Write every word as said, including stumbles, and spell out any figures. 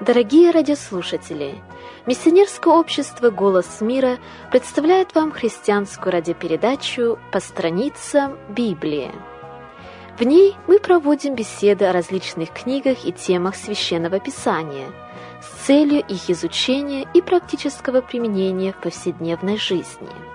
Дорогие радиослушатели, Миссионерское общество «Голос мира» представляет вам христианскую радиопередачу «По страницам Библии». В ней мы проводим беседы о различных книгах и темах Священного Писания с целью их изучения и практического применения в повседневной жизни.